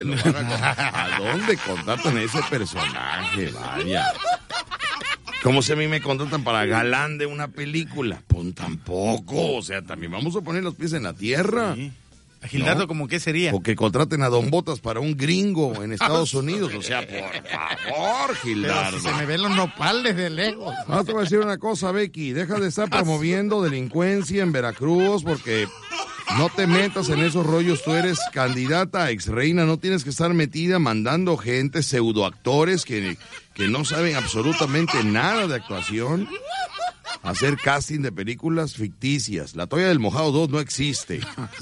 ¿A dónde contratan a ese personaje? Vaya. ¿Cómo si a mí me contratan para galán de una película? Pues tampoco, o sea, también vamos a poner los pies en la tierra. Sí. A Gildardo, ¿no? ¿Cómo qué sería? O que contraten a Don Botas para un gringo en Estados Unidos. O sea, por favor, Gildardo. Pero si se me ven los nopales de lejos. No, te voy a decir una cosa, Becky. Deja de estar promoviendo delincuencia en Veracruz porque no te metas en esos rollos. Tú eres candidata a exreina. No tienes que estar metida mandando gente, pseudoactores que no saben absolutamente nada de actuación. Hacer casting de películas ficticias. La Toalla del Mojado 2 no existe.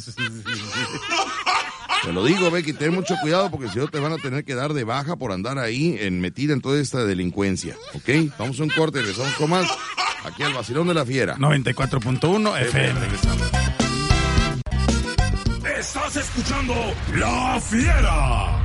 Te lo digo, Becky, ten mucho cuidado porque si no te van a tener que dar de baja por andar ahí metida en toda esta delincuencia. ¿Ok? Vamos a un corte y regresamos con más aquí al Vacilón de la Fiera. 94.1 FM. Estás escuchando La Fiera.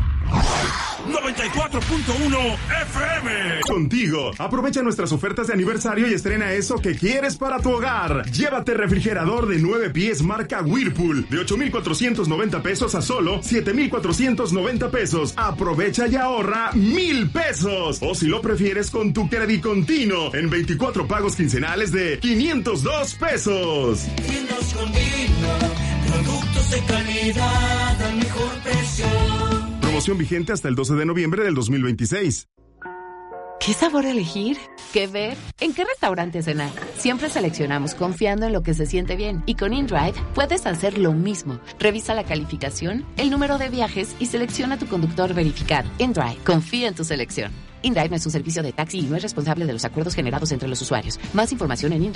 94.1 FM. Contigo. Aprovecha nuestras ofertas de aniversario y estrena eso que quieres para tu hogar. Llévate refrigerador de 9 pies marca Whirlpool de 8,490 pesos a solo 7,490 pesos. Aprovecha y ahorra 1,000 pesos. O si lo prefieres con tu crédito continuo en 24 pagos quincenales de 502 pesos. Tiendas Convino, productos de calidad al mejor precio. Promoción vigente hasta el 12 de noviembre del 2026. ¿Qué sabor elegir? ¿Qué ver? ¿En qué restaurante cenar? Siempre seleccionamos confiando en lo que se siente bien. Y con InDrive puedes hacer lo mismo. Revisa la calificación, el número de viajes y selecciona tu conductor verificado. InDrive, confía en tu selección. InDrive no es un servicio de taxi y no es responsable de los acuerdos generados entre los usuarios. Más información en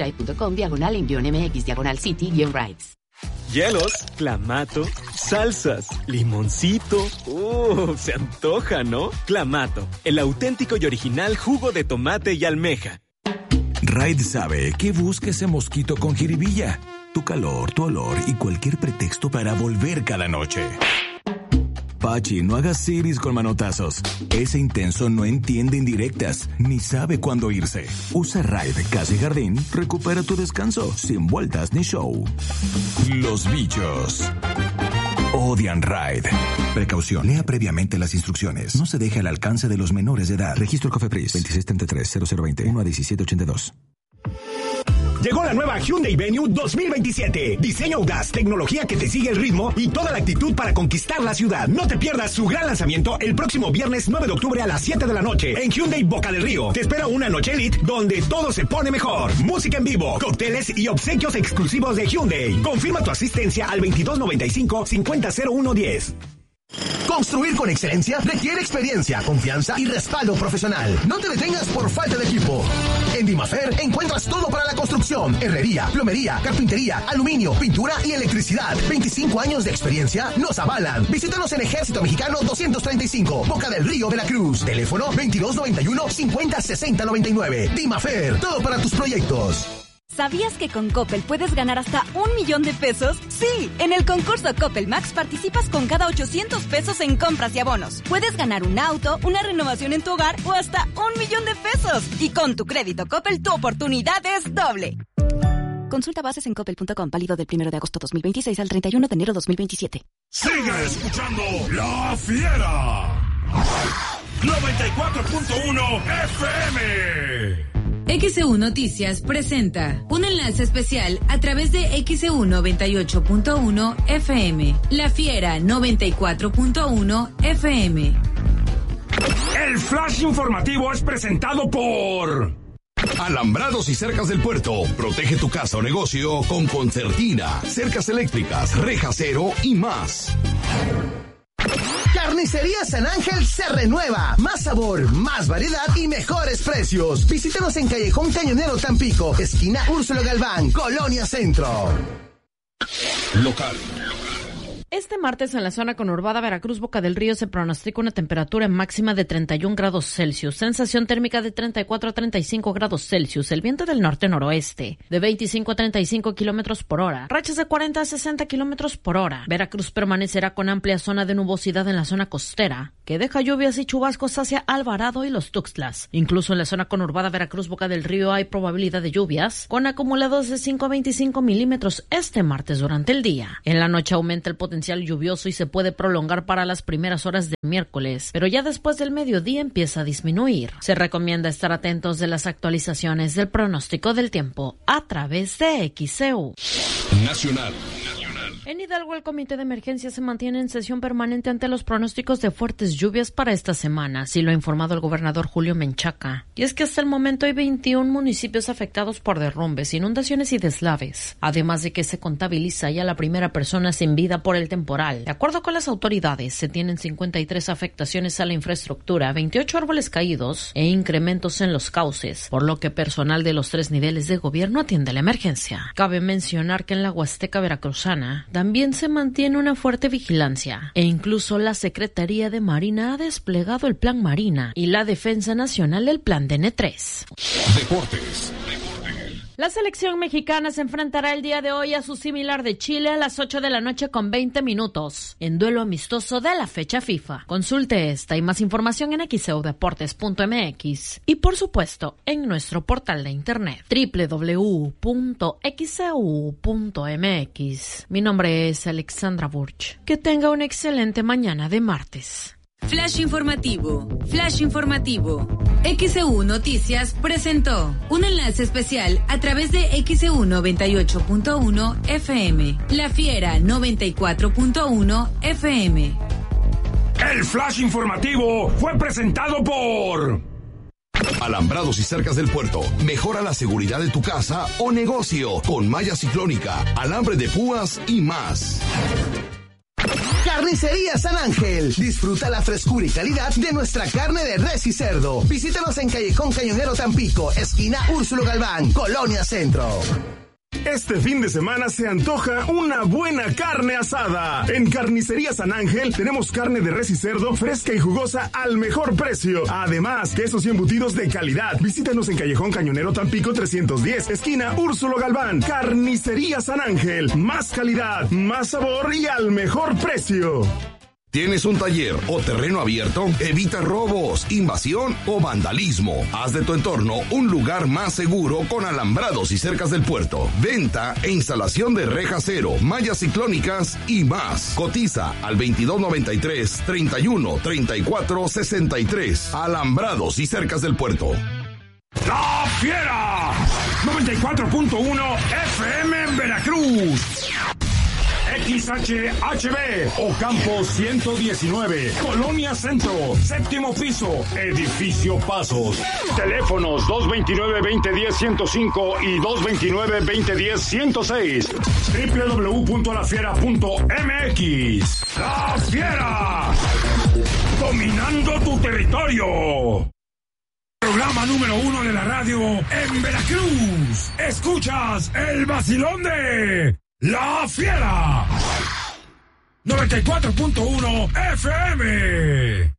indrive.com/MX/City-Rides. Hielos, clamato, salsas, limoncito. Se antoja, ¿no? Clamato, el auténtico y original jugo de tomate y almeja. Raid sabe que busca ese mosquito con jiribilla. Tu calor, tu olor y cualquier pretexto para volver cada noche. Pachi, no hagas ciris con manotazos. Ese intenso no entiende indirectas, ni sabe cuándo irse. Usa Raid Casa y Jardín, recupera tu descanso, sin vueltas ni show. Los bichos odian Raid. Precaución, lea previamente las instrucciones. No se deje al alcance de los menores de edad. Registro COFEPRIS 2633-0020 1-1782. Llegó la nueva Hyundai Venue 2027. Diseño audaz, tecnología que te sigue el ritmo y toda la actitud para conquistar la ciudad. No te pierdas su gran lanzamiento el próximo viernes 9 de octubre a las 7 de la noche en Hyundai Boca del Río. Te espera una noche elite donde todo se pone mejor. Música en vivo, cócteles y obsequios exclusivos de Hyundai. Confirma tu asistencia al 2295-500110. Construir con excelencia requiere experiencia, confianza y respaldo profesional. No te detengas por falta de equipo. En Dimafer encuentras todo para la construcción: herrería, plomería, carpintería, aluminio, pintura y electricidad. 25 años de experiencia nos avalan. Visítanos en Ejército Mexicano 235, Boca del Río, Veracruz. Teléfono 2291-506099. Dimafer, todo para tus proyectos. ¿Sabías que con Coppel puedes ganar hasta 1,000,000 de pesos? Sí, en el concurso Coppel Max participas con cada 800 pesos en compras y abonos. Puedes ganar un auto, una renovación en tu hogar o hasta 1,000,000 de pesos. Y con tu crédito Coppel, tu oportunidad es doble. Consulta bases en coppel.com, válido del 1 de agosto 2026 al 31 de enero 2027. Sigue escuchando La Fiera. 94.1 FM. XEU Noticias presenta un enlace especial a través de XEU 98.1 FM. La Fiera 94.1 FM. El flash informativo es presentado por Alambrados y cercas del puerto. Protege tu casa o negocio con Concertina. Cercas eléctricas, rejacero y más. Carnicería San Ángel se renueva. Más sabor, más variedad y mejores precios. Visítanos en Callejón Cañonero Tampico, esquina Úrsulo Galván, Colonia Centro. Local. Este martes en la zona conurbada Veracruz, Boca del Río, se pronostica una temperatura máxima de 31 grados Celsius, sensación térmica de 34 a 35 grados Celsius, el viento del norte-noroeste, de 25 a 35 kilómetros por hora, rachas de 40 a 60 kilómetros por hora. Veracruz permanecerá con amplia zona de nubosidad en la zona costera, que deja lluvias y chubascos hacia Alvarado y los Tuxtlas. Incluso en la zona conurbada Veracruz, Boca del Río, hay probabilidad de lluvias, con acumulados de 5 a 25 milímetros este martes durante el día. En la noche aumenta el potencial potencial lluvioso y se puede prolongar para las primeras horas del miércoles, pero ya después del mediodía empieza a disminuir. Se recomienda estar atentos de las actualizaciones del pronóstico del tiempo a través de XEU. Nacional. En Hidalgo, el Comité de Emergencia se mantiene en sesión permanente ante los pronósticos de fuertes lluvias para esta semana, así lo ha informado el gobernador Julio Menchaca. Y es que hasta el momento hay 21 municipios afectados por derrumbes, inundaciones y deslaves, además de que se contabiliza ya la primera persona sin vida por el temporal. De acuerdo con las autoridades, se tienen 53 afectaciones a la infraestructura, 28 árboles caídos e incrementos en los cauces, por lo que personal de los 3 niveles de gobierno atiende la emergencia. Cabe mencionar que en la Huasteca veracruzana también se mantiene una fuerte vigilancia e incluso la Secretaría de Marina ha desplegado el Plan Marina y la Defensa Nacional el Plan DN3. Deportes. La selección mexicana se enfrentará el día de hoy a su similar de Chile a las 8 de la noche con 20 minutos, en duelo amistoso de la fecha FIFA. Consulte esta y más información en xeudeportes.mx y por supuesto en nuestro portal de internet www.xeu.mx. Mi nombre es Alexandra Burch. Que tenga una excelente mañana de martes. Flash informativo. XEU Noticias presentó un enlace especial a través de XEU 98.1 FM. La Fiera 94.1 FM. El Flash informativo fue presentado por Alambrados y Cercas del Puerto. Mejora la seguridad de tu casa o negocio con malla ciclónica, alambre de púas y más. Carnicería San Ángel. Disfruta la frescura y calidad de nuestra carne de res y cerdo. Visítanos en Callejón Cañonero Tampico, esquina Úrsulo Galván, Colonia Centro. Este fin de semana se antoja una buena carne asada. En Carnicería San Ángel tenemos carne de res y cerdo fresca y jugosa al mejor precio. Además, quesos y embutidos de calidad. Visítanos en Callejón Cañonero Tampico 310, esquina Úrsulo Galván. Carnicería San Ángel. Más calidad, más sabor y al mejor precio. ¿Tienes un taller o terreno abierto? Evita robos, invasión o vandalismo. Haz de tu entorno un lugar más seguro con Alambrados y Cercas del Puerto. Venta e instalación de rejas cero, mallas ciclónicas y más. Cotiza al 2293-313463. Alambrados y Cercas del Puerto. La Fiera 94.1 FM en Veracruz. XHHB, Ocampo 119, Colonia Centro, séptimo piso, Edificio Pasos. Teléfonos 229-2010-105 y 229-2010-106. www.lafiera.mx. La Fiera, dominando tu territorio. Programa número 1 de la radio en Veracruz. Escuchas el vacilón de La Fiera 94.1 FM.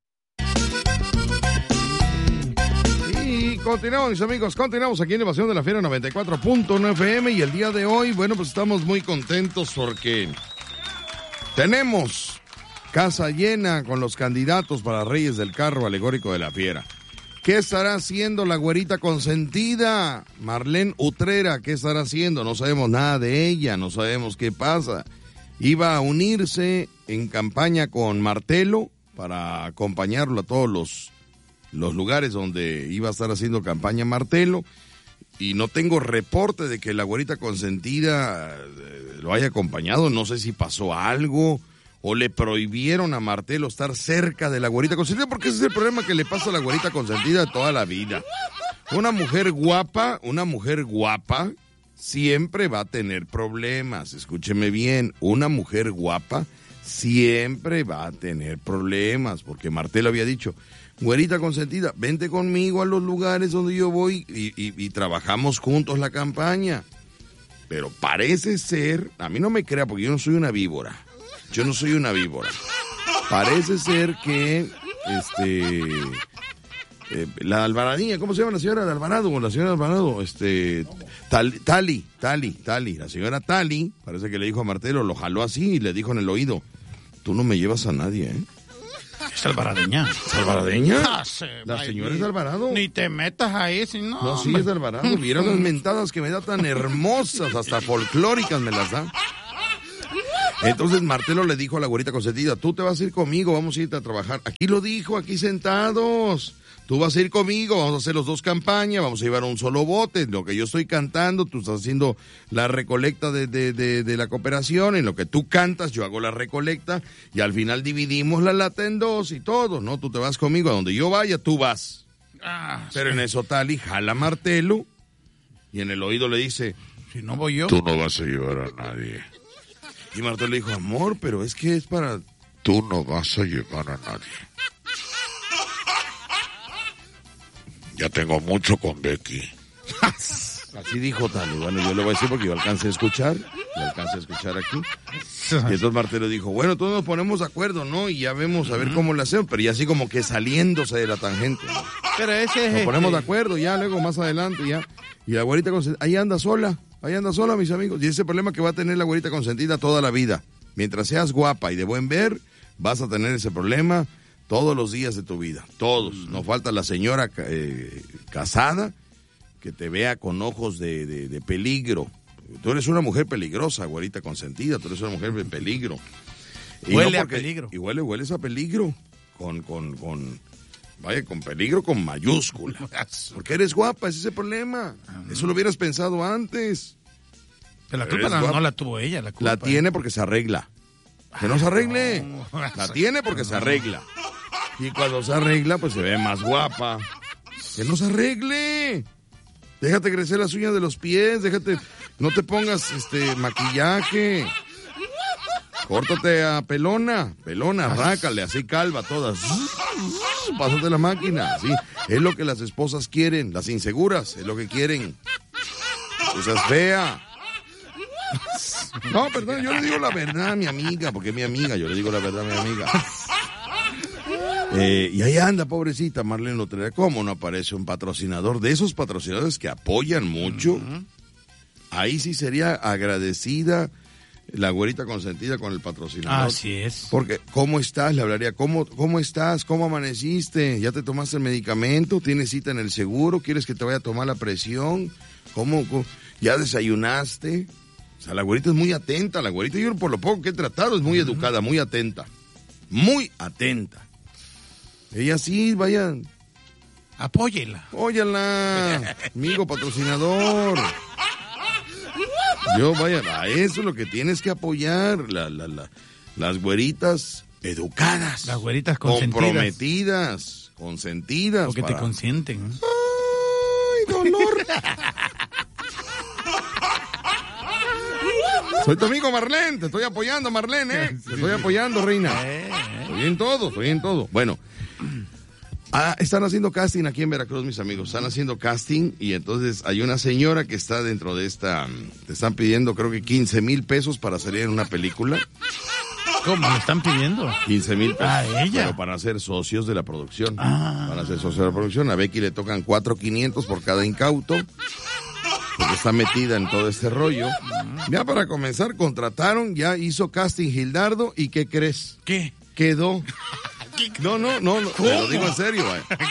Y continuamos, mis amigos, continuamos aquí en Evasión de La Fiera 94.1 FM. Y el día de hoy, bueno, pues estamos muy contentos porque tenemos casa llena con los candidatos para Reyes del Carro Alegórico de La Fiera. ¿Qué estará haciendo la güerita consentida? Marlene Utrera, ¿qué estará haciendo? No sabemos nada de ella, no sabemos qué pasa. Iba a unirse en campaña con Martelo para acompañarlo a todos los lugares donde iba a estar haciendo campaña Martelo. Y no tengo reporte de que la güerita consentida lo haya acompañado. No sé si pasó algo o le prohibieron a Martelo estar cerca de la güerita consentida, porque ese es el problema que le pasa a la güerita consentida de toda la vida. Una mujer guapa siempre va a tener problemas. Escúcheme bien, una mujer guapa siempre va a tener problemas, porque Martelo había dicho: güerita consentida, vente conmigo a los lugares donde yo voy y trabajamos juntos la campaña. Pero parece ser, a mí no me crea porque yo no soy una víbora. Parece ser que la Alvaradilla, ¿cómo se llama la señora de Alvarado? La señora de Alvarado, Tali, la señora Tali, parece que le dijo a Martelo, lo jaló así y le dijo en el oído: tú no me llevas a nadie, ¿eh? Es alvaradeña. ¿Es alvaradeña? La señora es de Alvarado. Ni te metas ahí, si no. No, sí, es de Alvarado. Vieron las mentadas que me da tan hermosas, hasta folclóricas me las da. Entonces Martelo le dijo a la güerita consentida, tú te vas a ir conmigo, vamos a irte a trabajar. Aquí lo dijo, aquí sentados. Tú vas a ir conmigo, vamos a hacer los dos campañas, vamos a llevar un solo bote. En lo que yo estoy cantando, tú estás haciendo la recolecta de la cooperación. En lo que tú cantas, yo hago la recolecta. Y al final dividimos la lata en dos y todo, ¿no? Tú te vas conmigo, a donde yo vaya, tú vas. Pero en eso Tali jala Martelo y en el oído le dice, si no voy yo, tú no vas a llevar a nadie. Y Martelo le dijo, amor, pero es que es para... Tú no vas a llevar a nadie. Ya tengo mucho con Becky. Así dijo Tali. Bueno, yo le voy a decir porque yo alcancé a escuchar. Aquí. Y entonces Martelo dijo, bueno, todos nos ponemos de acuerdo, ¿no? Y ya vemos a ver cómo le hacemos. Pero ya así como que saliéndose de la tangente, ¿no? Pero ese es... Nos ponemos de acuerdo, ya luego más adelante, ya. Y la güerita consentida, ahí anda sola, mis amigos. Y ese problema que va a tener la güerita consentida toda la vida. Mientras seas guapa y de buen ver, vas a tener ese problema todos los días de tu vida, todos. No falta la señora casada que te vea con ojos de peligro. Tú eres una mujer peligrosa, güerita consentida, tú eres una mujer de peligro. Y huele a peligro. Y hueles a peligro, con peligro con mayúscula. Porque eres guapa, ese es el problema. Eso lo hubieras pensado antes. Pero la culpa no la tuvo ella, la culpa. La tiene porque se arregla. Que no se arregle. La tiene porque se arregla. Y cuando se arregla, pues se ve más guapa. Que no se arregle. Déjate crecer las uñas de los pies, no te pongas maquillaje. Córtate a pelona, rácale, así calva todas. Pásate la máquina, sí. Es lo que las esposas quieren, las inseguras, es lo que quieren. Tú seas fea. No, perdón, yo le digo la verdad a mi amiga, porque es mi amiga, yo le digo la verdad a mi amiga. Y ahí anda, pobrecita Marlene Lotería. ¿Cómo no aparece un patrocinador? De esos patrocinadores que apoyan mucho. Ahí sí sería agradecida la güerita consentida con el patrocinador. Así es. Porque, ¿cómo estás? Le hablaría, ¿cómo estás? ¿Cómo amaneciste? ¿Ya te tomaste el medicamento? ¿Tienes cita en el seguro? ¿Quieres que te vaya a tomar la presión? ¿Cómo? ¿Ya desayunaste? O sea, la güerita es muy atenta. La güerita, yo por lo poco que he tratado, es muy educada, muy atenta. Muy atenta. Ella sí, vayan. Apóyela. Apóyala, amigo patrocinador. A eso es lo que tienes que apoyar. Las güeritas educadas. Las güeritas consentidas. Comprometidas, consentidas. Porque te consienten. ¡Ay, dolor! Soy tu amigo Marlene, te estoy apoyando, Marlene, Te estoy apoyando, reina. Estoy en todo. Bueno. Están haciendo casting aquí en Veracruz, mis amigos. Están haciendo casting y entonces hay una señora que está dentro de esta... Te están pidiendo creo que 15,000 pesos para salir en una película. ¿Cómo? ¿Le están pidiendo? 15,000 pesos. ¿A ella? Pero para ser socios de la producción. Para ser socios de la producción. A Becky le tocan 4,500 por cada incauto. Porque está metida en todo este rollo. Ya para comenzar, contrataron, ya hizo casting Gildardo. ¿Y qué crees? ¿Qué? Quedó... No, te lo digo en serio,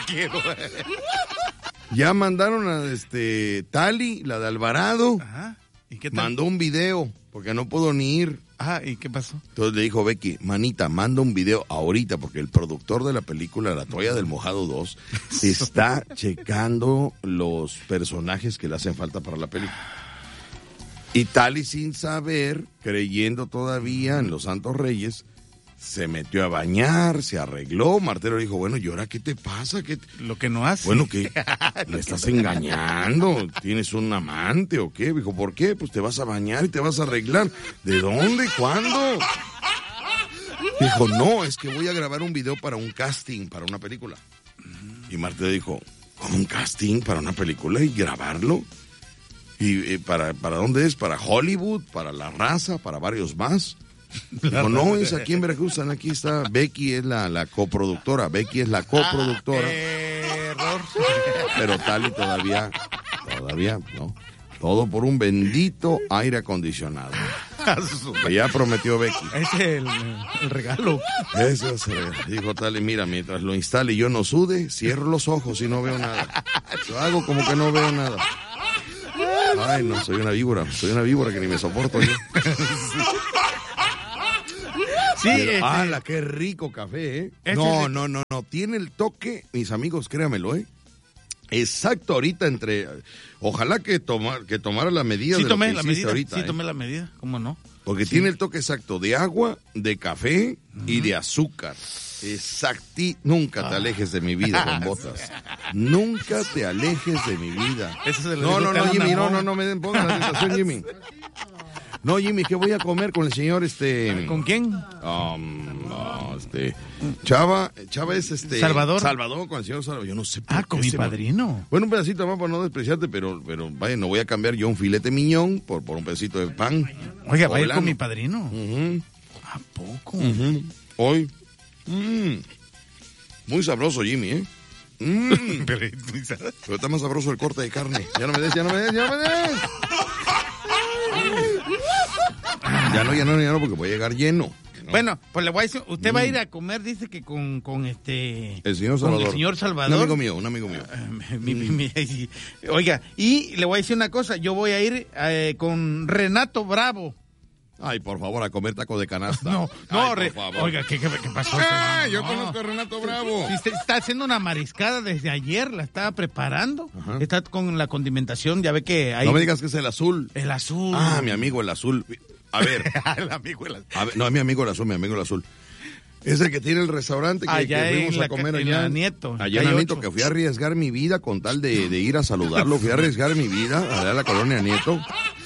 Ya mandaron a Tali, la de Alvarado. Ajá. ¿Y qué tal? Mandó un video, porque no pudo ni ir. ¿Y qué pasó? Entonces le dijo Becky, manita, manda un video ahorita, porque el productor de la película La Toalla del Mojado 2 está checando los personajes que le hacen falta para la película. Y Tali, sin saber, creyendo todavía en los Santos Reyes, se metió a bañar, se arregló. Martelo le dijo, bueno, ¿y ahora qué te pasa? Lo que no hace. Bueno, ¿qué? ¿Me estás engañando? ¿Tienes un amante o qué? Dijo, ¿por qué? Pues te vas a bañar y te vas a arreglar. ¿De dónde? ¿Cuándo? Dijo, no, es que voy a grabar un video para un casting, para una película. Y Martelo dijo, ¿cómo un casting para una película y grabarlo? ¿Y para dónde es? ¿Para Hollywood? ¿Para La Raza? ¿Para varios más? Dijo, no, es aquí en Veracruz, aquí está, Becky es la coproductora, Error. Pero Tali todavía, no, todo por un bendito aire acondicionado, que ya prometió Becky. Ese es el regalo. Eso es el regalo. Dijo Tali, mira, mientras lo instale y yo no sude, cierro los ojos y no veo nada, yo hago como que no veo nada. Ay, no, soy una víbora que ni me soporto yo. Sí, ¡Hala, qué rico café, No. Tiene el toque, mis amigos, créamelo, Exacto, ahorita ojalá que tomara la medida de lo que hiciste ahorita. Sí, tomé la medida, ¿cómo no? Porque tiene el toque exacto de agua, de café y de azúcar. Nunca te alejes de mi vida, Don Botas. Nunca te alejes de mi vida. No, Jimmy, no me den pongan la tentación, Jimmy. No, Jimmy, ¿qué voy a comer con el señor ¿Con quién? Chava es Salvador. Salvador, con el señor Salvador. Yo no sé por qué. Con mi padrino. Bueno, un pedacito más para no despreciarte, pero vaya, no voy a cambiar yo un filete miñón por un pedacito de pan. Oiga, va a ir con mi padrino. ¿A poco? Hoy. Muy sabroso, Jimmy, Pero está más sabroso el corte de carne. Ya no me des. Ya no, porque voy a llegar lleno. ¿No? Bueno, pues le voy a decir, usted va a ir a comer, dice que con el señor Salvador. Con el señor Salvador. Un amigo mío. Oiga, y le voy a decir una cosa, yo voy a ir con Renato Bravo. Ay, por favor, a comer taco de canasta. No, por favor. Oiga, ¿qué pasó? Yo conozco a Renato Bravo. Está haciendo una mariscada desde ayer, la estaba preparando. Ajá. Está con la condimentación, ya ve que hay... No me digas que es el azul. El azul. Ah, mi amigo el azul. A ver. El amigo el azul. No, es mi amigo el azul. Es el que tiene el restaurante que fuimos a comer allá. Allá en Nieto, que fui a arriesgar mi vida con tal de ir a saludarlo. Fui a arriesgar mi vida allá a la colonia Nieto.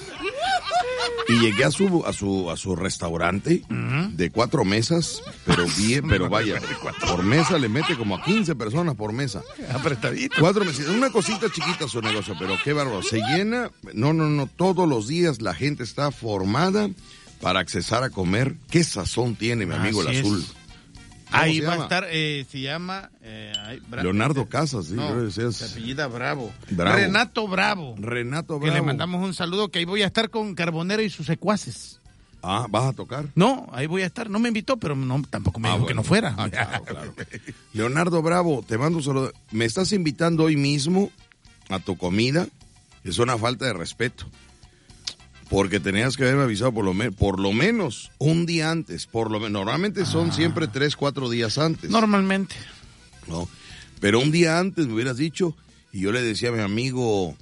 Y llegué a su restaurante de 4 mesas, pero vaya, por mesa le mete como a 15 personas por mesa. Apretadito. 4 mesas, una cosita chiquita su negocio, pero qué bárbaro, se llena, no, todos los días la gente está formada para accesar a comer. ¿Qué sazón tiene mi amigo el azul? Ahí va a estar, se llama... Leonardo Casas, sí. No, se apellida Bravo. Renato Bravo. Que le mandamos un saludo, que ahí voy a estar con Carbonero y sus secuaces. Ah, ¿vas a tocar? No, ahí voy a estar. No me invitó, pero tampoco me dijo que no fuera. Claro. Leonardo Bravo, te mando un saludo. Me estás invitando hoy mismo a tu comida. Es una falta de respeto. Porque tenías que haberme avisado por lo menos un día antes. Normalmente son siempre 3-4 días antes. Normalmente. No, pero un día antes me hubieras dicho, y yo le decía a mi amigo,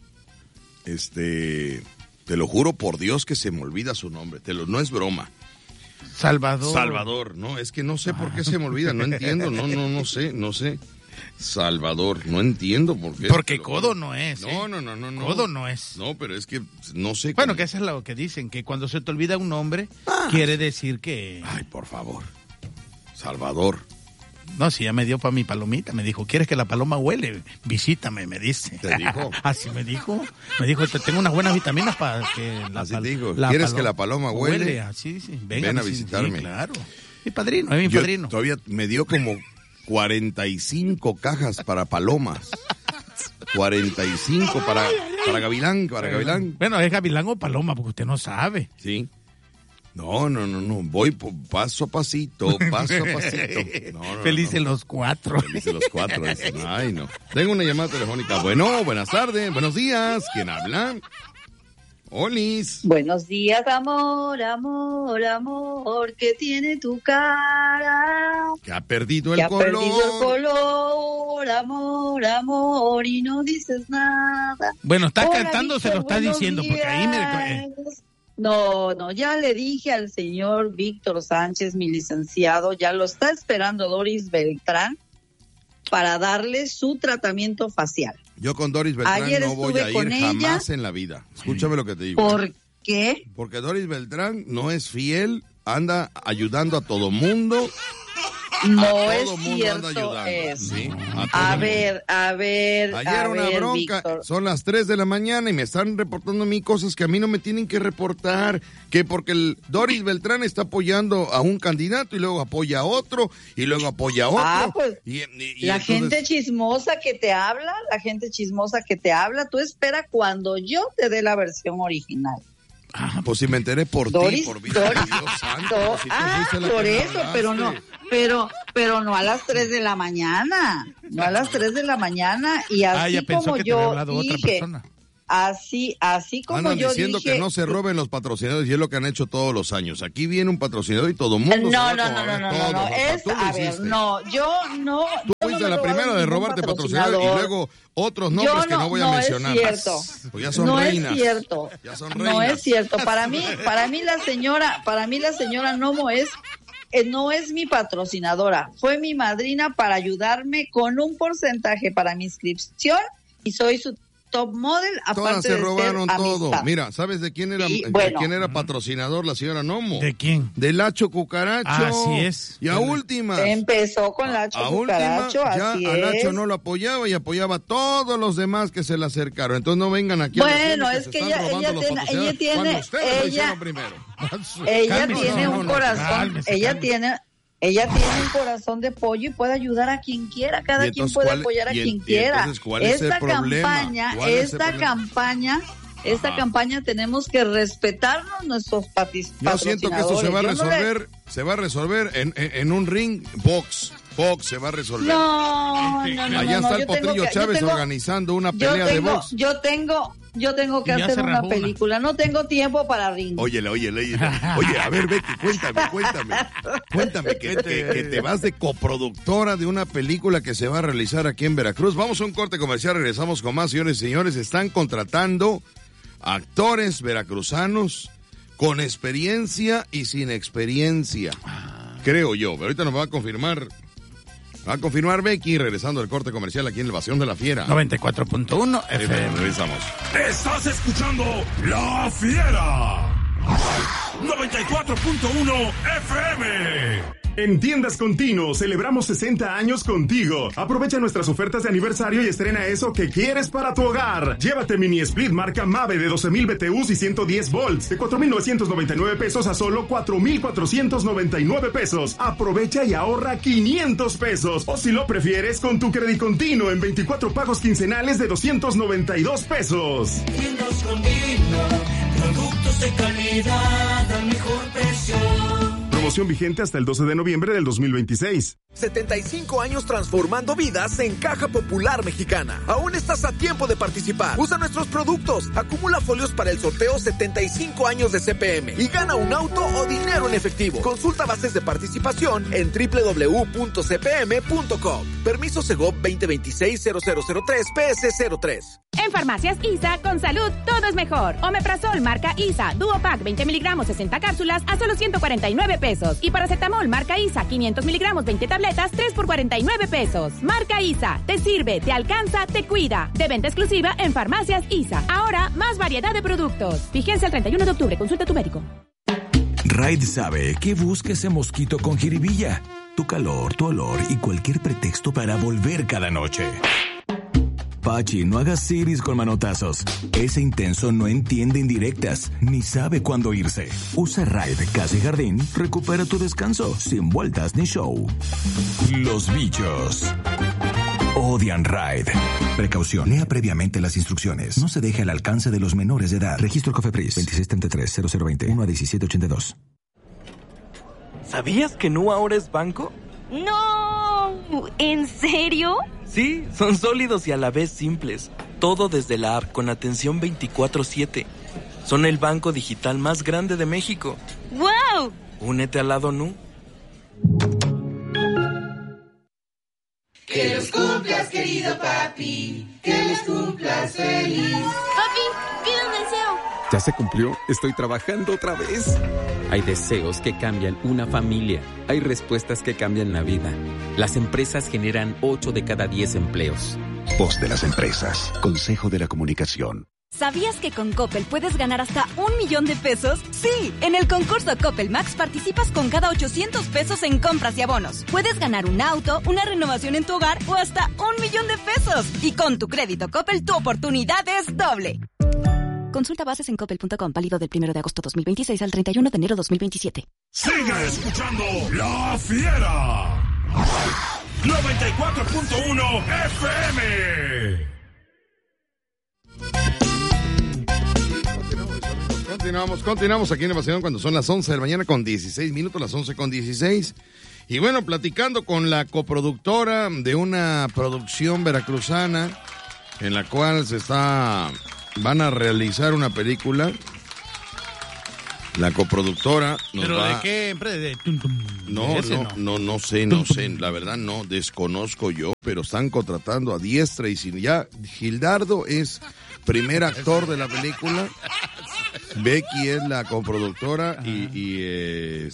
te lo juro por Dios que se me olvida su nombre. No es broma. Salvador, no, es que no sé por qué se me olvida, no entiendo, no sé. Salvador, no entiendo por qué. Porque codo no es. No. Codo no es. No, pero es que no sé. Bueno, que eso es lo que dicen, que cuando se te olvida un nombre, quiere decir que... Ay, por favor. Salvador. No, si ya me dio para mi palomita, me dijo, ¿quieres que la paloma huele? Visítame, me dice. ¿Te dijo? Así me dijo. Me dijo, tengo unas buenas vitaminas para que así te dijo, ¿quieres que la paloma huele? Así, sí. Ven a visitarme. Sí, claro. Mi padrino, es mi padrino. Todavía me dio como 45 cajas para palomas. 45 para gavilán, Bueno, ¿es gavilán o paloma? Porque usted no sabe. Sí. No. Voy paso a pasito. Felices los 4. Felices los 4. Ay, no. Tengo una llamada telefónica. Bueno, buenas tardes, buenos días. ¿Quién habla? Olis. Buenos días, amor, que tiene tu cara. Que ha perdido el color. Amor, y no dices nada. Bueno, está cantando, se lo está diciendo, porque ahí me... No, ya le dije al señor Víctor Sánchez, mi licenciado, ya lo está esperando Doris Beltrán para darle su tratamiento facial. Yo con Doris Beltrán ayer no voy a ir jamás en la vida. Escúchame lo que te digo. ¿Por qué? Porque Doris Beltrán no es fiel, anda ayudando a todo mundo. No es cierto eso. ¿Sí? A ver. Ayer una bronca, Víctor. son las 3 de la mañana y me están reportando a mí cosas que a mí no me tienen que reportar, que porque el Doris Beltrán está apoyando a un candidato y luego apoya a otro y luego apoya a otro. Pues, y la entonces... gente chismosa que te habla, tú espera cuando yo te dé la versión original. Pues si me enteré por Doris, ti, por vida de Dios santo. Por eso, pero no a las 3 de la mañana. No a las 3 de la mañana. Y así ya pensó como que yo te había hablado dije, otra persona. así como andan yo diciendo dije, que no se roben los patrocinadores y es lo que han hecho todos los años. Aquí viene un patrocinador y todo el mundo no, yo no. Tú fuiste la primera de robarte patrocinadores y luego otros nombres que no voy a mencionar. No es cierto. Pues ya son no reinas. Es cierto. Ya son reinas. No es cierto. Para mí la señora Nomo no es mi patrocinadora, fue mi madrina para ayudarme con un porcentaje para mi inscripción y soy su top model, aparte todas se robaron de ser todo. amistad. Mira, ¿sabes de quién era quién era patrocinador la señora Nomo? ¿De quién? De Lacho Cucaracho. Así es. Y a últimas. Empezó con Lacho Cucaracho, así ya a Lacho es. no lo apoyaba y apoyaba a todos los demás que se le acercaron. Entonces no vengan aquí a decirme es que ella tiene un corazón, ella tiene un corazón de pollo y puede ayudar a quien quiera, cada quien puede apoyar a quien quiera. Esta campaña tenemos que respetarnos nuestros patrocinadores. Yo siento que esto se va a resolver en un ring box se va a resolver. No. Allá está el Potrillo Chávez organizando una pelea de box. Yo tengo que hacer una película, no tengo tiempo para ring. Óyele. Oye, a ver, Becky, cuéntame que te vas de coproductora de una película que se va a realizar aquí en Veracruz. Vamos a un corte comercial, regresamos con más, señores y señores. Están contratando actores veracruzanos con experiencia y sin experiencia. Creo yo, pero ahorita nos va a confirmar. Va a confirmar Becky, regresando al corte comercial aquí en el Bastión de la Fiera. 94.1 FM. Regresamos. Estás escuchando La Fiera. 94.1 FM. En Tiendas Continuo celebramos 60 años contigo. Aprovecha nuestras ofertas de aniversario y estrena eso que quieres para tu hogar. Llévate mini split marca Mave de 12,000 BTUs y 110 volts de 4,999 pesos a solo 4,499 pesos. Aprovecha y ahorra 500 pesos. O si lo prefieres, con tu crédito continuo en 24 pagos quincenales de 292 pesos. Tiendas Continuo, productos de calidad al mejor precio. Promoción vigente hasta el 12 de noviembre del 2026. 75 años transformando vidas en Caja Popular Mexicana. Aún estás a tiempo de participar. Usa nuestros productos. Acumula folios para el sorteo 75 años de CPM y gana un auto o dinero en efectivo. Consulta bases de participación en www.cpm.com. Permiso Segov 2026-0003-PS03. En Farmacias ISA, con salud, todo es mejor. Omeprazol marca ISA, Duopack 20 miligramos, 60 cápsulas a solo 149 pesos. Y paracetamol marca ISA, 500 miligramos, 20 tabletas, 3 por 49 pesos. Marca ISA, te sirve, te alcanza, te cuida. De venta exclusiva en Farmacias ISA. Ahora, más variedad de productos. Vigencia el 31 de octubre, consulta a tu médico. Raid sabe que busca ese mosquito con jiribilla. Tu calor, tu olor y cualquier pretexto para volver cada noche. Pachi, no hagas iris con manotazos. Ese intenso no entiende indirectas, ni sabe cuándo irse. Usa Raid Casa y Jardín, recupera tu descanso, sin vueltas ni show. Los bichos odian Raid. Precaución, lea previamente las instrucciones. No se deje al alcance de los menores de edad. Registro COFEPRIS 2633-0020 1 a 1782. ¿Sabías que Nu ahora es banco? ¡No! ¿En serio? Sí, son sólidos y a la vez simples. Todo desde la app con atención 24/7. Son el banco digital más grande de México. ¡Wow! Únete al lado Nu. Que los cumplas, querido papi. Que los cumplas feliz. Papi, pide un deseo. ¿Ya se cumplió? Estoy trabajando otra vez. Hay deseos que cambian una familia. Hay respuestas que cambian la vida. Las empresas generan 8 de cada 10 empleos. Voz de las empresas. Consejo de la Comunicación. ¿Sabías que con Coppel puedes ganar hasta 1 millón de pesos? Sí, en el concurso Coppel Max participas con cada 800 pesos en compras y abonos. Puedes ganar un auto, una renovación en tu hogar o hasta 1 millón de pesos. Y con tu crédito Coppel, tu oportunidad es doble. Consulta bases en coppel.com, válido del 1 de agosto 2026 al 31 de enero 2027. Sigue escuchando La Fiera. 94.1 FM. Continuamos aquí en Evasión cuando son las 11 de la mañana con 16 minutos, las 11 con 16. Y bueno, platicando con la coproductora de una producción veracruzana en la cual se está van a realizar una película. La coproductora nos ¿Pero va... de qué empresa? No sé, la verdad no, desconozco yo, pero están contratando a diestra y sin... Ya Gildardo es primer actor de la película, Becky es la coproductora y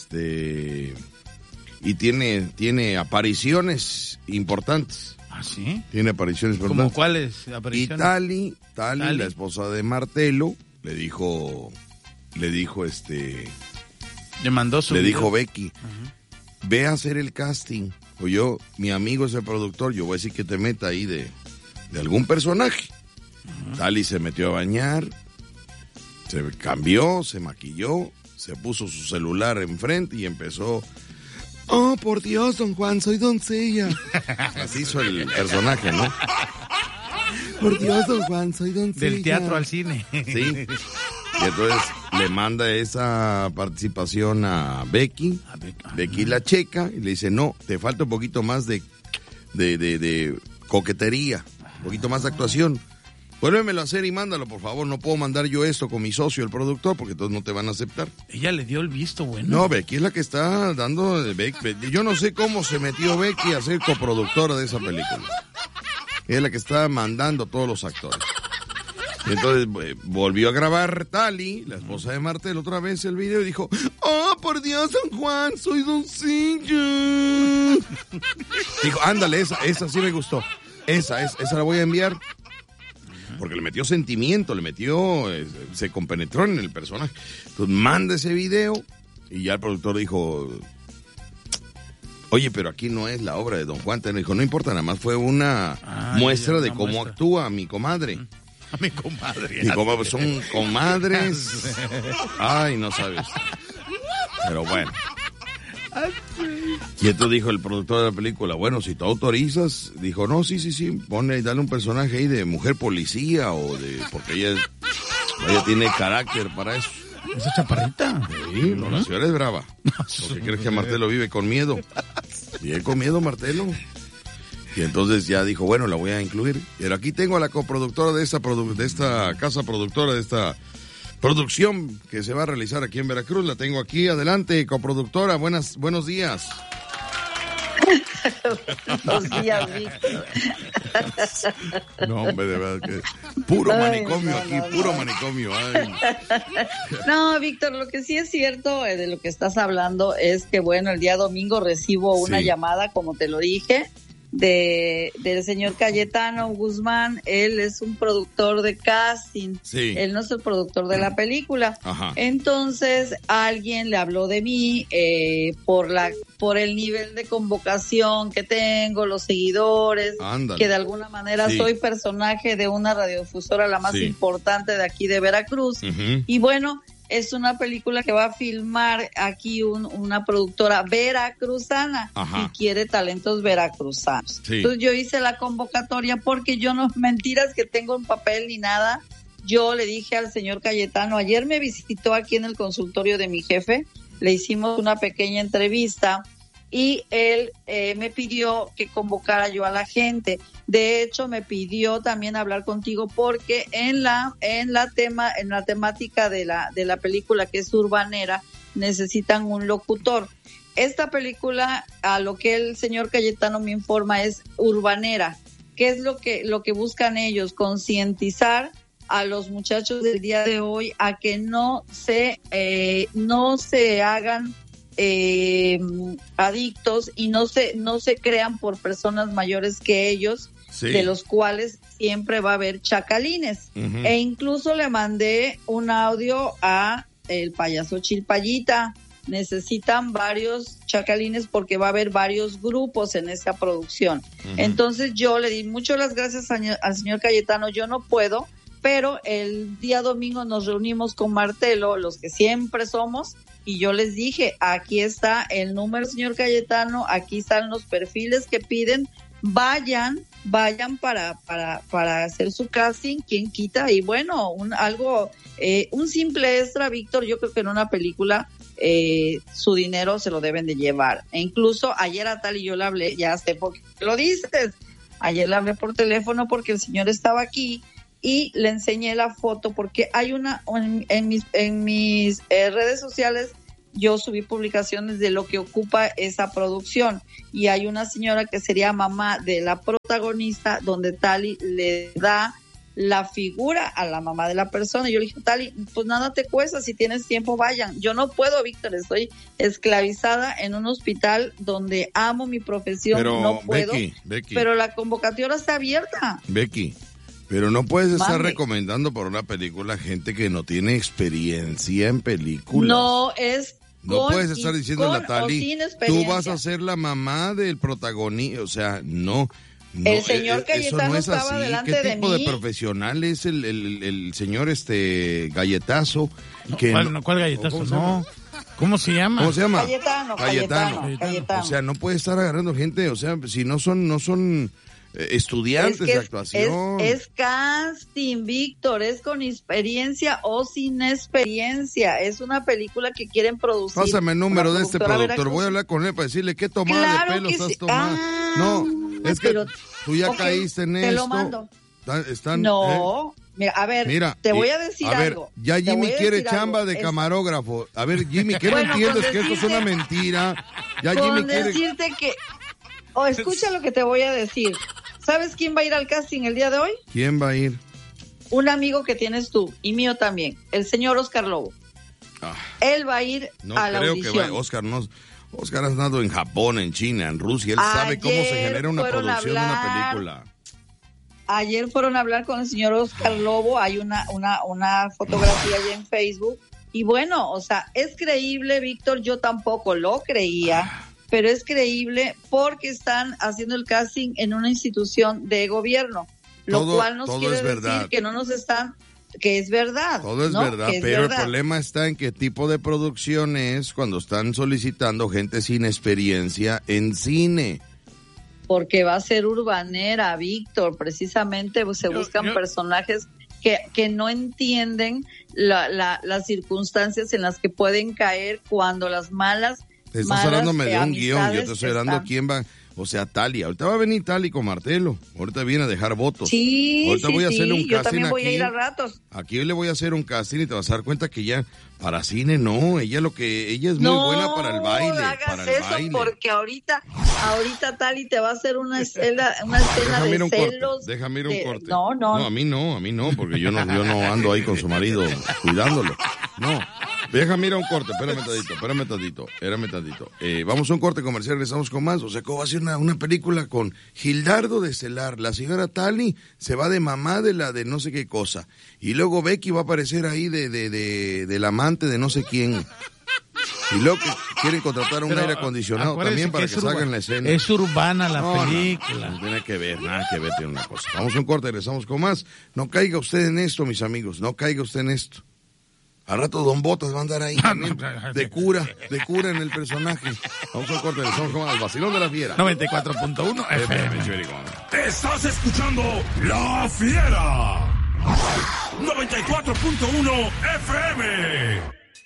tiene apariciones importantes. ¿Ah, sí? Tiene apariciones importantes. ¿Cómo cuáles apariciones? Y Tali, la esposa de Martelo, le dijo le mandó su le video. dijo Becky, ve a hacer el casting, o yo, mi amigo es el productor, yo voy a decir que te meta ahí de algún personaje. Tali se metió a bañar, se cambió, se maquilló, se puso su celular enfrente y empezó: oh, por Dios, don Juan, soy doncella. Así hizo el personaje, ¿no? Por Dios, don Juan, soy doncella. Del teatro al cine. Sí. Y entonces le manda esa participación a Becky. Becky la checa y le dice: no, te falta un poquito más de coquetería, un poquito más de actuación. Vuélvemelo a hacer y mándalo, por favor. No puedo mandar yo esto con mi socio, el productor, porque todos no te van a aceptar. Ella le dio el visto bueno. No, Becky es la que está dando... Yo no sé cómo se metió Becky a ser coproductora de esa película. Es la que está mandando a todos los actores. Y entonces volvió a grabar Tali, la esposa de Martel, otra vez el video y dijo: oh, por Dios, don Juan, soy doncella. Dijo: ándale, esa sí me gustó. Esa la voy a enviar. Porque le metió sentimiento, se compenetró en el personaje. Entonces manda ese video y ya el productor dijo: oye, pero aquí no es la obra de don Juan. Te dijo: no importa, nada más fue una muestra de cómo actúa mi comadre. A mi comadre. Son comadres. Ay, no sabes. Pero bueno. Y entonces dijo el productor de la película: bueno, si tú autorizas, dijo: no, sí, ponle y dale un personaje ahí de mujer policía porque ella tiene carácter para eso. ¿Esa chaparrita? Sí, no, la señora es brava. ¿Por qué crees que Martelo vive con miedo? Vive con miedo, Martelo. Y entonces ya dijo: bueno, la voy a incluir. Pero aquí tengo a la coproductora de esta casa productora, de esta producción que se va a realizar aquí en Veracruz. La tengo aquí. Adelante, coproductora. Buenos días. Buenos días, Víctor. No, hombre, de verdad que puro manicomio aquí, puro manicomio. Ay. No, Víctor, lo que sí es cierto de lo que estás hablando es que, bueno, el día domingo recibo una llamada, como te lo dije, del señor Cayetano Guzmán. Él es un productor de casting. Sí. Él no es el productor de la película. Ajá. Entonces alguien le habló de mí por el nivel de convocación que tengo, los seguidores. Ándale. Que de alguna manera soy personaje de una radiodifusora, la más importante de aquí de Veracruz. Uh-huh. Y bueno, es una película que va a filmar aquí una productora veracruzana. Ajá. Y quiere talentos veracruzanos. Sí. Entonces yo hice la convocatoria porque yo no, mentiras que tengo en papel ni nada. Yo le dije al señor Cayetano, ayer me visitó aquí en el consultorio de mi jefe, le hicimos una pequeña entrevista y él me pidió que convocara yo a la gente. De hecho, me pidió también hablar contigo porque en la temática de la película, que es urbanera, necesitan un locutor. Esta película, a lo que el señor Cayetano me informa, es urbanera. ¿Qué es lo que buscan ellos? Concientizar a los muchachos del día de hoy a que no se hagan adictos y no se crean por personas mayores que ellos, de los cuales siempre va a haber chacalines. Uh-huh. E incluso le mandé un audio a el payaso Chilpayita. Necesitan varios chacalines porque va a haber varios grupos en esa producción. Uh-huh. Entonces yo le di muchas las gracias al señor Cayetano. Yo no puedo, pero el día domingo nos reunimos con Martelo, los que siempre somos, y yo les dije: aquí está el número, señor Cayetano, aquí están los perfiles que piden, vayan para hacer su casting, quien quita. Y bueno, un simple extra, Víctor, yo creo que en una película su dinero se lo deben de llevar. E incluso ayer a Tali yo le hablé, ya sé por qué lo dices, ayer le hablé por teléfono porque el señor estaba aquí y le enseñé la foto porque hay en mis redes sociales. Yo subí publicaciones de lo que ocupa esa producción y hay una señora que sería mamá de la protagonista donde Tali le da la figura a la mamá de la persona. Y yo le dije, Tali, pues nada te cuesta, si tienes tiempo vayan. Yo no puedo, Víctor, estoy esclavizada en un hospital donde amo mi profesión, pero, no puedo. Becky, pero la convocatoria está abierta. Becky, pero no puedes estar recomendando por una película gente que no tiene experiencia en películas. No puedes estar diciendo a Tali, tú vas a ser la mamá del protagonista, o sea, no. El señor Cayetano no es estaba así. delante ¿Qué de tipo mí? de profesional es el señor Galletazo? ¿Cuál Galletazo? No. ¿Cómo se llama? Cayetano. O sea, no puede estar agarrando gente, o sea, si no son estudiantes de actuación. Es casting, Víctor, es con experiencia o sin experiencia. Es una película que quieren producir. Pásame el número de este productor, voy a hablar con él para decirle qué tomada de pelo estás tomando. No, es que tú ya caíste en esto. Te lo mando. Mira, a ver, te voy a decir algo. Ya Jimmy quiere chamba de camarógrafo. A ver, Jimmy, ¿qué no entiendes que esto es una mentira? Ya Jimmy quiere decirte que escucha lo que te voy a decir. ¿Sabes quién va a ir al casting el día de hoy? ¿Quién va a ir? Un amigo que tienes tú y mío también, el señor Oscar Lobo. Él va a ir a la audición. Que Oscar ha estado en Japón, en China, en Rusia. Él sabe cómo se genera una producción de una película. Ayer fueron a hablar con el señor Oscar Lobo. Hay una fotografía allá en Facebook. Y bueno, o sea, es creíble, Víctor. Yo tampoco lo creía. Pero es creíble porque están haciendo el casting en una institución de gobierno, lo cual nos quiere decir que no nos están, que es verdad. Todo es verdad, pero el problema está en qué tipo de producción es cuando están solicitando gente sin experiencia en cine. Porque va a ser urbanera, Víctor, precisamente se buscan personajes que no entienden las circunstancias en las que pueden caer cuando las malas... Estás hablándome de un guión, yo te estoy hablando quién va, o sea, Tali. Ahorita va a venir Tali con Martelo, ahorita viene a dejar votos. Ahorita voy a hacerle un casting. Yo también voy a ir a ratos. Aquí le voy a hacer un casting y te vas a dar cuenta que ya para cine no, ella es muy buena para el baile. No hagas eso porque ahorita Tali te va a hacer una escena de celos. Déjame ir un corte. No, a mí no, porque yo no ando ahí con su marido cuidándolo. No. Déjame ir a un corte, espérame tantito. Vamos a un corte comercial, regresamos con más. O sea, ¿cómo va a ser una película con Gildardo de Celar? La señora Tali se va de mamá de la de no sé qué cosa. Y luego Becky va a aparecer ahí del amante de no sé quién. Y luego que quieren contratar un aire acondicionado también para que salgan la escena. Es urbana la película. No tiene que ver, nada que ver, tiene una cosa. Vamos a un corte, regresamos con más. No caiga usted en esto, mis amigos, no caiga usted en esto. Al rato Don Botas va a andar ahí también, de cura en el personaje. Vamos a corte, somos como el vacilón de la fiera. 94.1 FM. Estás escuchando La Fiera. 94.1 FM.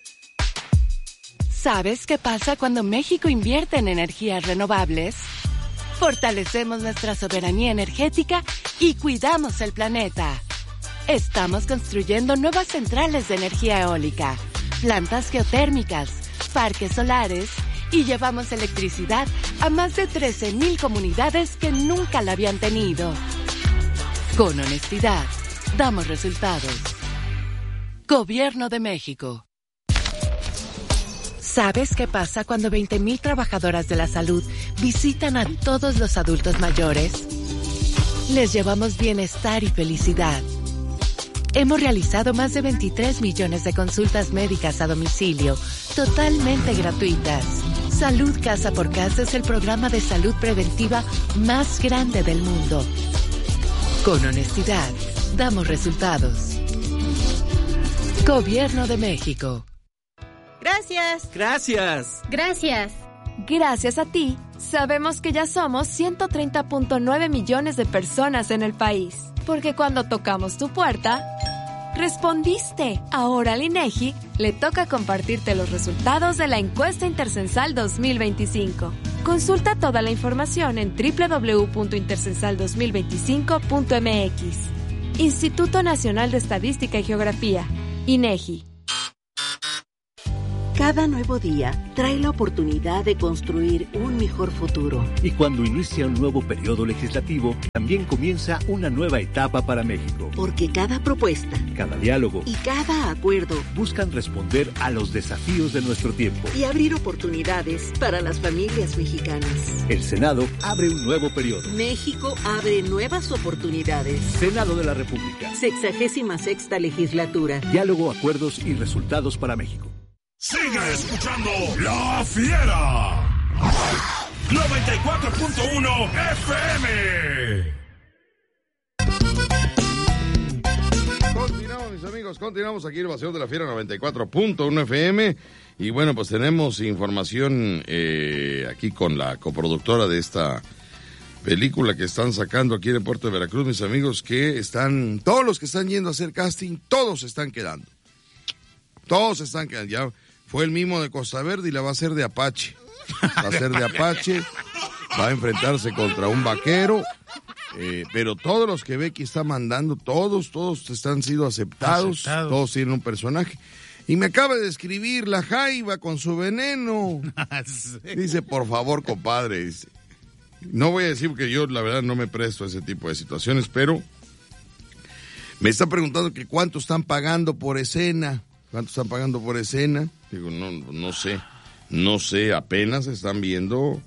¿Sabes qué pasa cuando México invierte en energías renovables? Fortalecemos nuestra soberanía energética y cuidamos el planeta. Estamos construyendo nuevas centrales de energía eólica, plantas geotérmicas, parques solares y llevamos electricidad a más de 13,000 comunidades que nunca la habían tenido. Con honestidad, damos resultados. Gobierno de México. ¿Sabes qué pasa cuando 20,000 trabajadoras de la salud visitan a todos los adultos mayores? Les llevamos bienestar y felicidad. Hemos realizado más de 23 millones de consultas médicas a domicilio, totalmente gratuitas. Salud Casa por Casa es el programa de salud preventiva más grande del mundo. Con honestidad, damos resultados. Gobierno de México. Gracias. Gracias. Gracias. Gracias a ti, sabemos que ya somos 130.9 millones de personas en el país. Porque cuando tocamos tu puerta, respondiste. Ahora al INEGI le toca compartirte los resultados de la encuesta Intercensal 2025. Consulta toda la información en www.intercensal2025.mx. Instituto Nacional de Estadística y Geografía, INEGI. Cada nuevo día trae la oportunidad de construir un mejor futuro. Y cuando inicia un nuevo periodo legislativo, también comienza una nueva etapa para México. Porque cada propuesta, cada diálogo y cada acuerdo buscan responder a los desafíos de nuestro tiempo. Y abrir oportunidades para las familias mexicanas. El Senado abre un nuevo periodo. México abre nuevas oportunidades. Senado de la República. 66ª legislatura. Diálogo, acuerdos y resultados para México. Sigue escuchando La Fiera. 94.1 FM. Continuamos, mis amigos, continuamos aquí en Evasión de la Fiera 94.1 FM. Y bueno, pues tenemos información aquí con la coproductora de esta película que están sacando aquí en el puerto de Veracruz, mis amigos, que están, todos los que están yendo a hacer casting, todos se están quedando. Todos se están quedando. Ya fue el mismo de Costa Verde y la va a hacer de Apache. Va a ser de Apache, va a enfrentarse contra un vaquero. Pero todos los que Becky está mandando, todos están sido aceptados, todos tienen un personaje. Y me acaba de escribir la Jaiba con su veneno. Dice, por favor, compadre. Dice, no voy a decir porque yo la verdad no me presto a ese tipo de situaciones, pero me está preguntando que cuánto están pagando por escena. ¿Cuánto están pagando por escena? Digo, no sé, apenas están viendo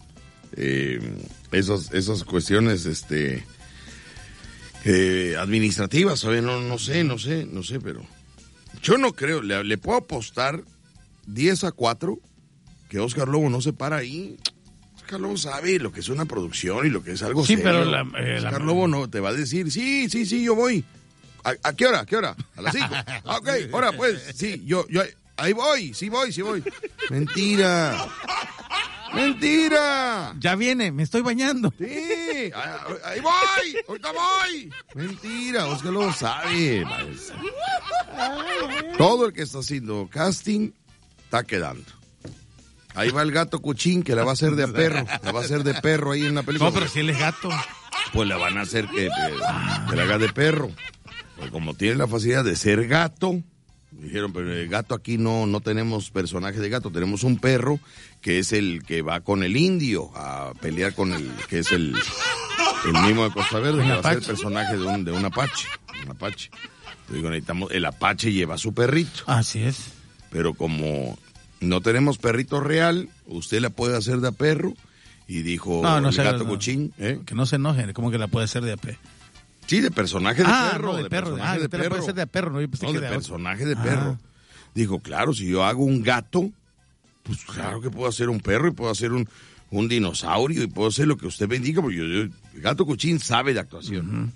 esas cuestiones administrativas, ¿sabes? No sé, pero yo no creo, le puedo apostar 10-4 que Oscar Lobo no se para ahí. Oscar Lobo sabe lo que es una producción y lo que es algo serio. Pero Oscar Lobo no te va a decir, sí, yo voy. ¿A qué hora? ¿A las 5? Ok, ahora pues, sí, yo, ahí voy, sí voy. Mentira. Ya viene, me estoy bañando. Sí, ahí voy, ahorita voy. Mentira, Oscar Lobo sabe. Todo el que está haciendo casting está quedando. Ahí va el gato Cuchín que la va a hacer de perro. La va a hacer de perro ahí en la película. No, pero si él es gato. Pues la van a hacer que la haga de perro. Pues como tiene la facilidad de ser gato, dijeron, pero el gato aquí no tenemos personaje de gato, tenemos un perro que es el que va con el indio a pelear con que es el mismo de Costa Verde, que va a ser el personaje de un apache. Un apache. Digo, necesitamos, el apache lleva a su perrito. Así es. Pero como no tenemos perrito real, usted la puede hacer de a perro, y dijo el gato Cuchín. Que no se enojen, ¿cómo que la puede hacer de a perro? Sí, de personaje de perro. No, de perro. De perro. Puede ser de perro, no, yo pensé que de personaje de perro. Dijo, claro, si yo hago un gato, pues claro que puedo hacer un perro y puedo hacer un dinosaurio y puedo hacer lo que usted me diga, porque el gato Cuchín sabe de actuación.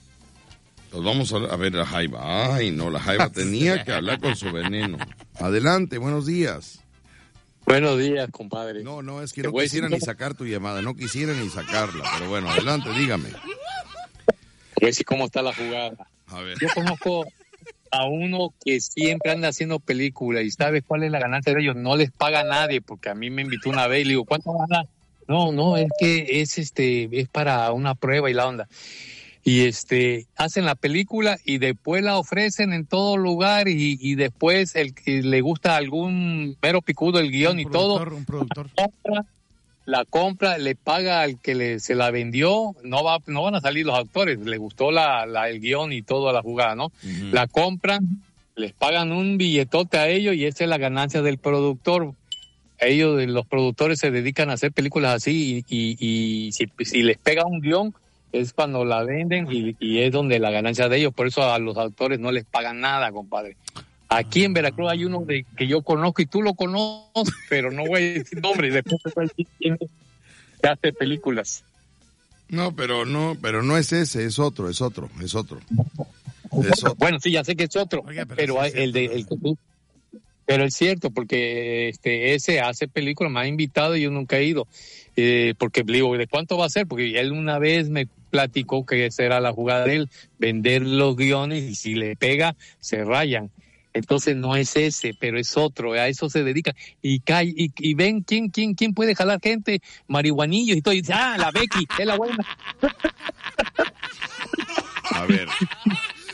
Nos vamos a ver la Jaiba. Ay, no, la Jaiba tenía que hablar con su veneno. Adelante, buenos días. Buenos días, compadre. No, es que no quisiera ni sacar tu llamada, no quisiera ni sacarla, pero bueno, adelante, dígame. A ver si cómo está la jugada. A ver. Yo conozco a uno que siempre anda haciendo películas y ¿sabes cuál es la ganancia de ellos? No les paga a nadie, porque a mí me invitó una vez y le digo, ¿cuánto gana? No, es que es para una prueba y la onda. Y hacen la película y después la ofrecen en todo lugar y después el que le gusta algún mero picudo el guión y todo, un productor. La compra, le paga al que se la vendió, no van a salir los actores, le gustó el guión y toda la jugada, ¿no? Uh-huh. La compran, les pagan un billetote a ellos y esa es la ganancia del productor. Ellos, los productores, se dedican a hacer películas así y si les pega un guión es cuando la venden y es donde la ganancia de ellos. Por eso a los actores no les pagan nada, compadre. Aquí en Veracruz hay uno que yo conozco y tú lo conoces, pero no voy a decir nombre y después te voy a decir quién que hace películas. No, pero no es ese, es otro. Bueno, sí, ya sé que es otro. Oiga, pero pero es cierto, porque ese hace películas, me ha invitado y yo nunca he ido. Porque digo, ¿de cuánto va a ser? Porque él una vez me platicó que esa era la jugada de él, vender los guiones y si le pega, se rayan. Entonces no es ese, pero es otro, a eso se dedica. Y ven quién puede jalar gente, marihuanillos y todo, y dice, la Becky, es la buena. A ver,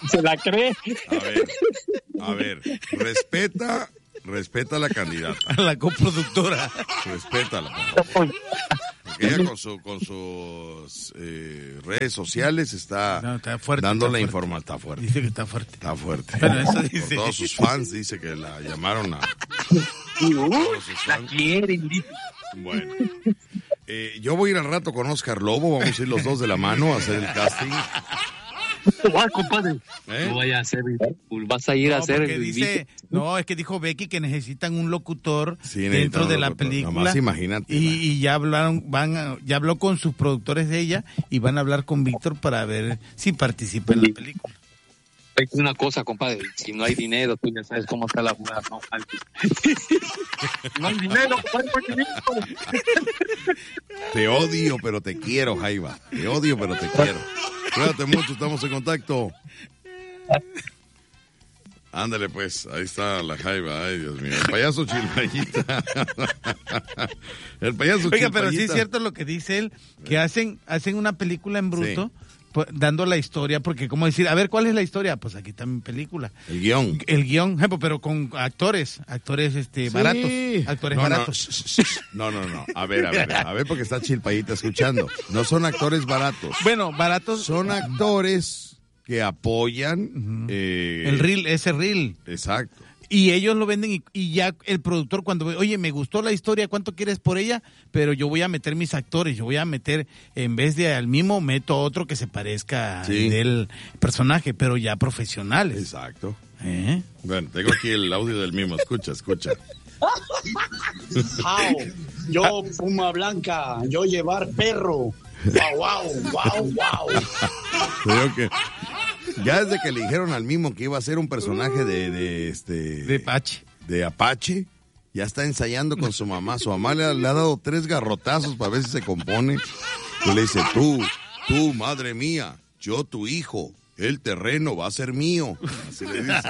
¿Se la cree? A ver, respeta a la candidata. A la coproductora. Respétala. Porque ella con sus redes sociales está fuerte, dando la información. Está fuerte. Dice que está fuerte. Está fuerte. Pero eso dice. Por todos sus fans dice que la llamaron a... La quieren, dice. Bueno. Yo voy a ir al rato con Oscar Lobo. Vamos a ir los dos de la mano a hacer el casting. Compadre. No vaya a hacer vas a ir a hacer el dice, no, es que dijo Becky que necesitan un locutor dentro de la película. Nomás imagínate. Y ya ya habló con sus productores de ella y van a hablar con Víctor para ver si participa en la película. Es una cosa, compadre, si no hay dinero, tú ya sabes cómo está la jugada. No hay dinero, compadre. Te odio, pero te quiero, Jaiba. Te odio, pero te quiero. Cuídate mucho, estamos en contacto. Ándale, pues, ahí está la Jaiba. Ay, Dios mío. El payaso Chilpayita. El payaso Chilpayita. Oiga, pero sí es cierto lo que dice él, que hacen una película en bruto. Sí. Dando la historia, porque como decir, a ver, ¿cuál es la historia? Pues aquí está mi película. El guión, pero con actores baratos, actores baratos. No. A ver, porque está Chilpayita escuchando. No son actores baratos. Bueno, baratos. Son actores que apoyan el reel, ese reel. Exacto. Y ellos lo venden y ya el productor cuando, oye, me gustó la historia, ¿cuánto quieres por ella? Pero yo voy a meter mis actores, yo voy a meter, en vez de al mismo, meto otro que se parezca del personaje, pero ya profesionales. Exacto. Bueno, tengo aquí el audio del mismo, escucha. Yo, Puma Blanca, yo llevar perro. Wow. Creo que... Ya desde que le dijeron al mismo que iba a ser un personaje de Apache. De Apache, ya está ensayando con su mamá. Su mamá le ha dado 3 garrotazos para ver si se compone. Y le dice, tú, madre mía, yo tu hijo, el terreno va a ser mío. Así le dice.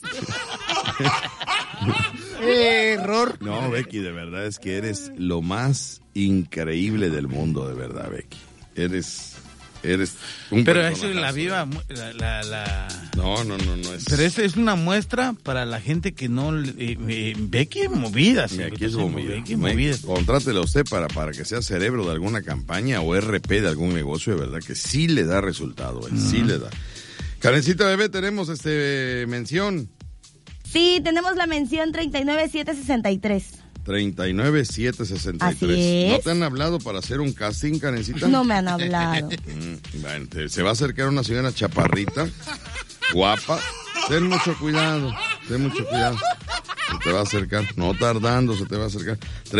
Error. No, Becky, de verdad es que eres lo más increíble del mundo, de verdad, Becky. Eres un pero eso es la viva No es. Pero esa es una muestra para la gente que no Becky es movida. Aquí es movida. Contrátela usted para que sea cerebro de alguna campaña o RP de algún negocio, de verdad que sí le da resultado, sí le da. Karencita bebé, tenemos mención. Sí, tenemos la mención 39763. 39763. Así es. ¿No te han hablado para hacer un casting, Karencita? No me han hablado. Bueno, se va a acercar una señora chaparrita, guapa. Ten mucho cuidado. Se te va a acercar. No tardando, se te va a acercar.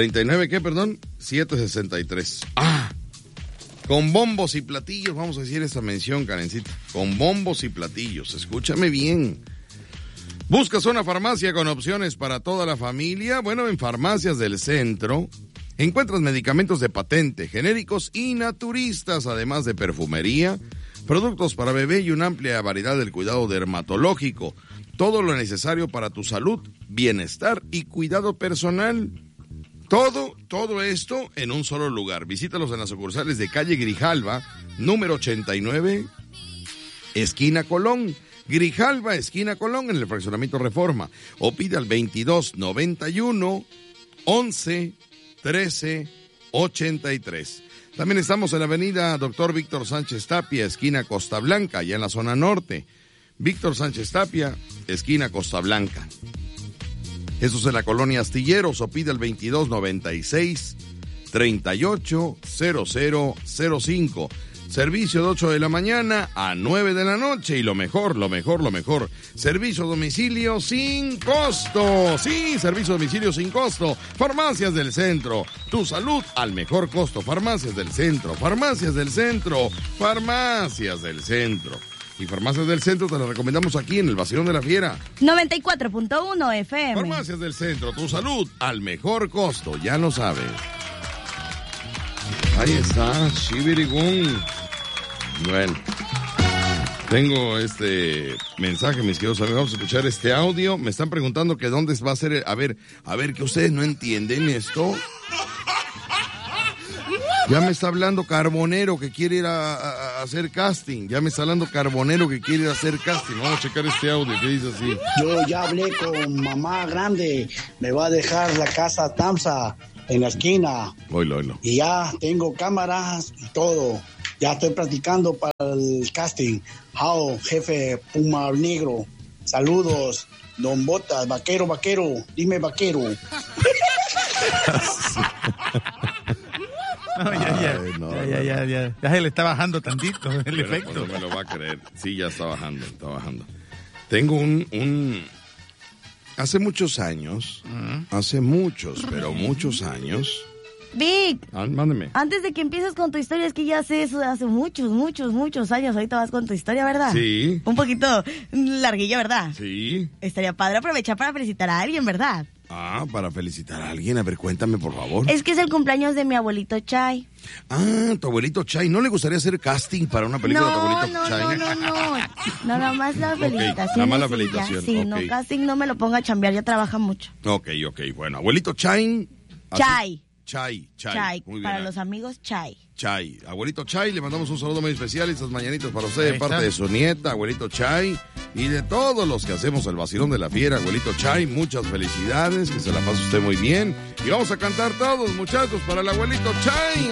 763. Con bombos y platillos, vamos a decir esa mención, Karencita. Con bombos y platillos. Escúchame bien. ¿Buscas una farmacia con opciones para toda la familia? Bueno, en Farmacias del Centro encuentras medicamentos de patente, genéricos y naturistas, además de perfumería, productos para bebé y una amplia variedad del cuidado dermatológico. Todo lo necesario para tu salud, bienestar y cuidado personal. Todo esto en un solo lugar. Visítalos en las sucursales de calle Grijalva, número 89, esquina Colón. Grijalva, esquina Colón, en el fraccionamiento Reforma. O pide al 2291 11 13 83. También estamos en la avenida Dr. Víctor Sánchez Tapia, esquina Costa Blanca, allá en la zona norte. Víctor Sánchez Tapia, esquina Costa Blanca. Eso es en la colonia Astilleros. O pide al 2296 380005. Servicio de 8 de la mañana a 9 de la noche. Y lo mejor. Servicio a domicilio sin costo. Sí, servicio a domicilio sin costo. Farmacias del Centro. Tu salud al mejor costo. Farmacias del Centro. Y Farmacias del Centro te la recomendamos aquí en el Vacilón de la Fiera. 94.1 FM. Farmacias del Centro. Tu salud al mejor costo. Ya lo sabes. Ahí está, Shibirigún. Bueno, tengo este mensaje, mis queridos amigos. Vamos a escuchar este audio. Me están preguntando que dónde va a ser. A ver, que ustedes no entienden esto. Ya me está hablando Carbonero que quiere ir a hacer casting. Ya me está hablando Carbonero que quiere hacer casting. Vamos a checar este audio que dice así. Yo ya hablé con mamá grande. Me va a dejar la casa Tamsa en la esquina. Oilo. Y ya tengo cámaras y todo. Ya estoy practicando para el casting. How, jefe Puma Negro. Saludos. Don Botas, vaquero. Dime vaquero. No, ya se le está bajando tantito el efecto. No me lo va a creer. Sí, ya está bajando. Tengo un... Hace muchos años, pero muchos años... Vic, mándeme. Antes de que empieces con tu historia, es que ya sé eso de hace muchos años. Ahorita vas con tu historia, ¿verdad? Sí. Un poquito larguilla, ¿verdad? Sí. Estaría padre aprovechar para felicitar a alguien, ¿verdad? Para felicitar a alguien. A ver, cuéntame, por favor. Es que es el cumpleaños de mi abuelito Chay. Tu abuelito Chay. ¿No le gustaría hacer casting para una película de tu abuelito Chay? No. Nada más la felicitación. Nada más la felicitación. Sí, no, casting no me lo ponga a chambear, ya trabaja mucho. Ok. Bueno, abuelito Chay. Chay. Muy bien. Para los amigos, Chay. Abuelito Chay, le mandamos un saludo muy especial estas mañanitas para usted de parte de su nieta, abuelito Chay, y de todos los que hacemos el vacilón de la fiera, abuelito Chay, muchas felicidades, que se la pase usted muy bien. Y vamos a cantar todos, muchachos, para el abuelito Chay.